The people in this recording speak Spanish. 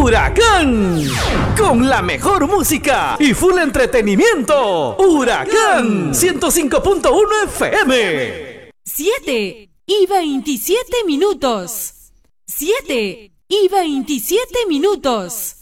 Huracán, con la mejor música y full entretenimiento. Huracán 105.1 FM. 7:27. 7:27.